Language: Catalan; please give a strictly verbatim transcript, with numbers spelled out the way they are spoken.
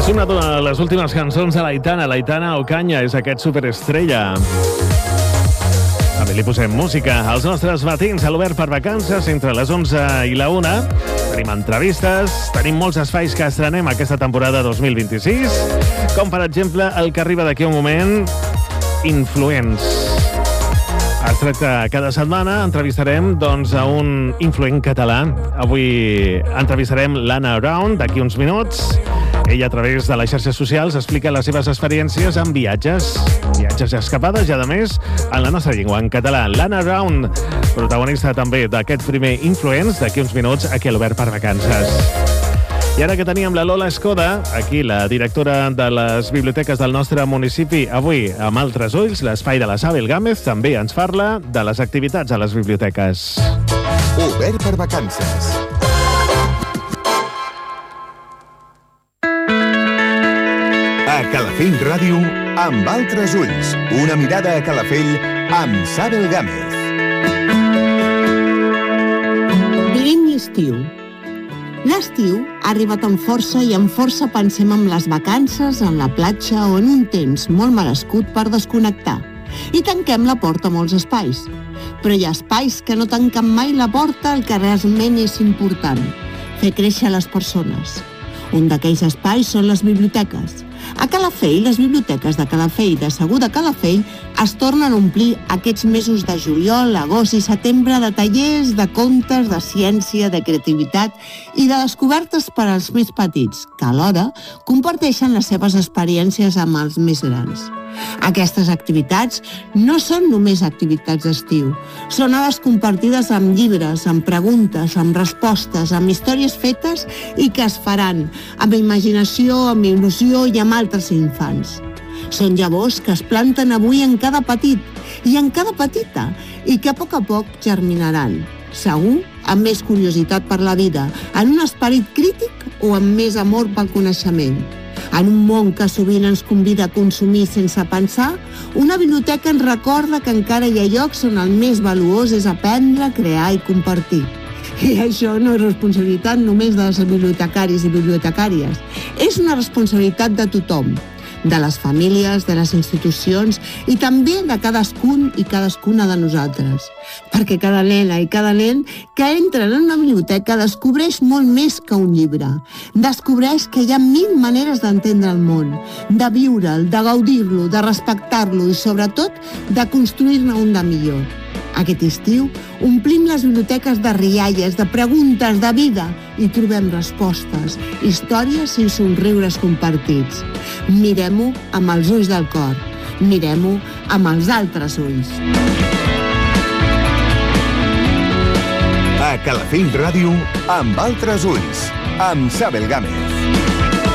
És una de les últimes cançons de l'Aitana. L'Aitana Ocaña és aquest superestrella. També li posem música als nostres matins a l'Obert per Vacances entre les onze i la una. Tenim entrevistes, tenim molts espais que estrenem aquesta temporada dos mil vint-i-sis, com per exemple el que arriba d'aquí un moment, Influents. Es tracta cada setmana, entrevistarem doncs, a un influent català. Avui entrevistarem l'Anna Brown, d'aquí uns minuts. Ella, a través de les xarxes socials, explica les seves experiències en viatges, viatges i escapades, i, a més, en la nostra llengua, en català. L'Anna Brown, protagonista també d'aquest primer Influents, d'aquí uns minuts, aquí a l'Obert per Vacances. I ara que teníem la Lola Escoda, aquí, la directora de les biblioteques del nostre municipi, avui, amb altres ulls, l'espai de la Sabel Gámez també ens parla de les activitats a les biblioteques. Obert per Vacances. A Calafell Ràdio, amb altres ulls. Una mirada a Calafell amb Sabel Gámez. Vivim l'estiu. L'estiu ha arribat amb força i amb força pensem en les vacances, en la platja o en un temps molt merescut per desconnectar. I tanquem la porta a molts espais. Però hi ha espais que no tanquen mai la porta al que realment és important: fer créixer les persones. Un d'aquells espais són les biblioteques. A Calafell, les biblioteques de Calafell i de Segur de Calafell es tornen a omplir aquests mesos de juliol, agost i setembre de tallers, de contes, de ciència, de creativitat i de descobertes per als més petits, que alhora comparteixen les seves experiències amb els més grans. Aquestes activitats no són només activitats d'estiu. Són hores compartides amb llibres, amb preguntes, amb respostes, amb històries fetes i que es faran amb imaginació, amb il·lusió i amb altres infants. Són llavors que es planten avui en cada petit i en cada petita i que a poc a poc germinaran. Segur, amb més curiositat per la vida, en un esperit crític o amb més amor pel coneixement. En un món que sovint ens convida a consumir sense pensar, una biblioteca ens recorda que encara hi ha llocs on el més valuós és aprendre, crear i compartir. I això no és responsabilitat només dels bibliotecaris i bibliotecàries. És una responsabilitat de tothom, de les famílies, de les institucions i també de cadascun i cadascuna de nosaltres. Perquè cada nena i cada nen que entren en una biblioteca descobreix molt més que un llibre. Descobreix que hi ha mil maneres d'entendre el món, de viure'l, de gaudir-lo, de respectar-lo i, sobretot, de construir-ne un de millor. Aquest estiu omplim les biblioteques de rialles, de preguntes, de vida i trobem respostes, històries i somriures compartits. Mirem-ho amb els ulls del cor. Mirem-ho amb els altres ulls. A Calafell Ràdio, amb altres ulls, amb Sabel Gámez.